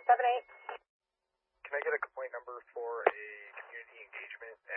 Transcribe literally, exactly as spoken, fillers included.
seven eight. Can I get a complaint number for a community engagement